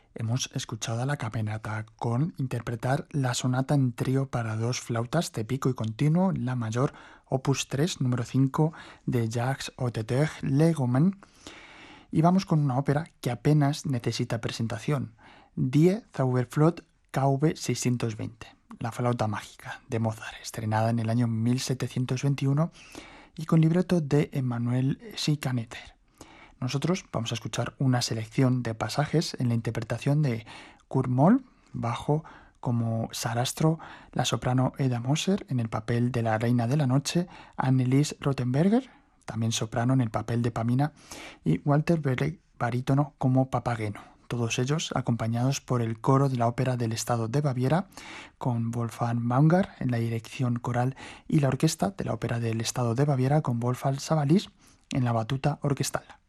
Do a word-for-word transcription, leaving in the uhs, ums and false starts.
Hemos escuchado a la Camerata con interpretar la sonata en trío para dos flautas de pico y continuo, la mayor, opus tres, número cinco, de Jacques Hotteter-Legomen. Y vamos con una ópera que apenas necesita presentación, Die Zauberflöte K V seiscientos veinte, la flauta mágica, de Mozart, estrenada en el año mil setecientos veintiuno y con libreto de Emmanuel Schikaneder. Nosotros vamos a escuchar una selección de pasajes en la interpretación de Kurt Moll, bajo como Sarastro, la soprano Eda Moser en el papel de la Reina de la Noche, Annelies Rothenberger, también soprano en el papel de Pamina, y Walter Berg, barítono como Papageno. Todos ellos acompañados por el coro de la Ópera del Estado de Baviera, con Wolfgang Baumgart en la dirección coral y la orquesta de la Ópera del Estado de Baviera con Wolfgang Savalis en la batuta orquestal.